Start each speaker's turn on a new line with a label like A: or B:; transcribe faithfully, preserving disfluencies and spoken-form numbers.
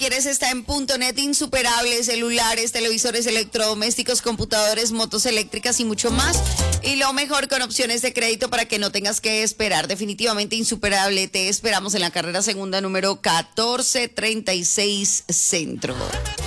A: quieres está en punto net, insuperables, celulares, televisores, electrodomésticos, computadores, motos eléctricas y mucho más. Y lo mejor con opciones de crédito para que no tengas que esperar. Definitivamente insuperable. Te esperamos en la carrera segunda número catorce treinta y seis Centro.